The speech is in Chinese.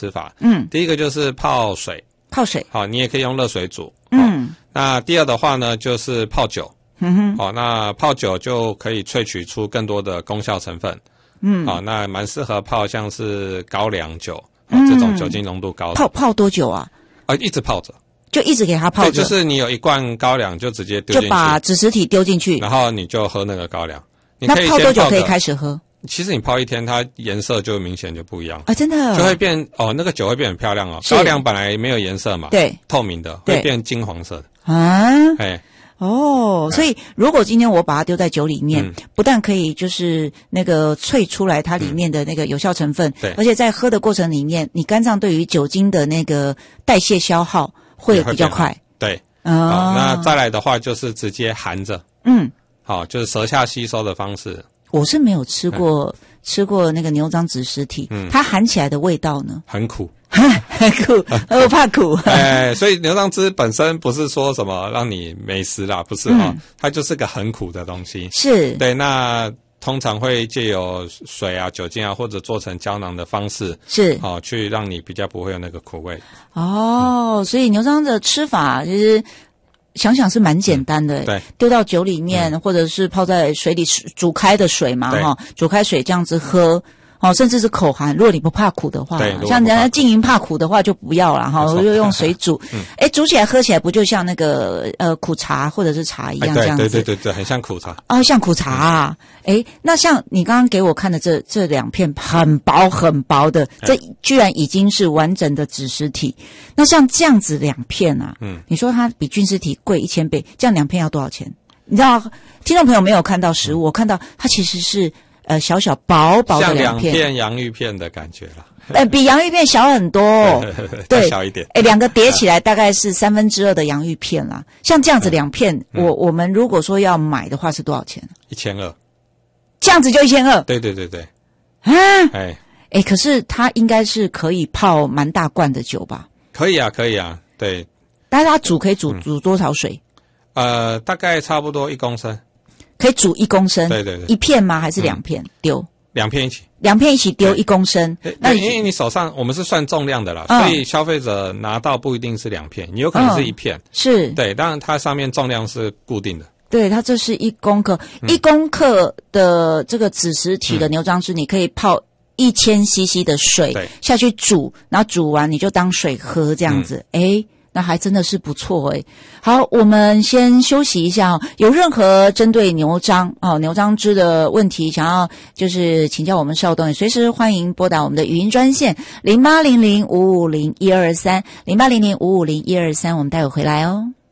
吃法。第一个就是泡水，好，你也可以用热水煮。那第二的话呢，就是泡酒。好，那泡酒就可以萃取出更多的功效成分。好，那蛮适合泡像是高粱酒，这种酒精浓度高的。 泡多久啊？ 一直泡着。 就一直给它泡着， 对，就是你有一罐高粱就直接丢进去， 就把子实体丢进去， 然后你就喝那个高粱。 那泡多久可以开始喝？ 其实你泡一天，它颜色就明显就不一样啊，真的就会变那个酒会变很漂亮哦。高粱本来没有颜色嘛， 对， 透明的会变金黄色的啊，所以如果今天我把它丢在酒里面，不但可以就是那个萃出来它里面的那个有效成分，而且在喝的过程里面，你肝脏对于酒精的那个代谢消耗会比较快。 对，好，那再来的话就是直接含着，好，就是舌下吸收的方式。 我是没有吃过那个牛樟子实体，它含起来的味道呢？ 很苦。 很苦，我怕苦。 所以牛樟汁本身不是说什么让你美食啦，不是它就是个很苦的东西。 是，对， 那通常会借由水啊、酒精啊，或者做成胶囊的方式， 是去让你比较不会有那个苦味。 所以牛樟的吃法其实想想是蛮简单的， 对， 丢到酒里面，或者是泡在水里煮开的水嘛，煮开水这样子喝。甚至是口含，如果你不怕苦的话，像人家静营怕苦的话就不要了哈，就用水煮。煮起来喝起来不就像那个苦茶或者是茶一样这样子？ 对，很像苦茶。 像苦茶啊。那像你刚刚给我看的这两片很薄的，这居然已经是完整的子实体。那像这样子2片啊，你说它比菌实体贵1000倍，这样2片要多少钱？你知道，听众朋友没有看到实物，我看到它其实是。小小薄的2片， 像2片洋芋片的感觉啦。 比洋芋片小很多，对， 小一点。 2个叠起来大概是2/3的洋芋片啦。像这样子2片，我们如果说要买的话是多少钱 ？1200。 这样子就1200？ 对。 可是它应该是可以泡蛮大罐的酒吧？ 可以啊，对。 但是它可以煮多少水？ 大概差不多1公升。 可以煮1公升， 对 ，1片吗？还是2片丢 ？2片一起 ，2片一起丢1公升。 那因为你手上我们是算重量的啦，所以消费者拿到不一定是2片，你有可能是1片。是，对，当然它上面重量是固定的。 对，它这是1公克，1公克的这个子实体的牛樟汁，你可以泡1000 CC 的水下去煮，然后煮完你就当水喝这样子。那还真的是不错好，我们先休息一下有任何针对牛樟汁的问题，想要就是请教我们邵董，也随时欢迎拨打我们的语音专线0800550123，0800550123，我们待会回来哦。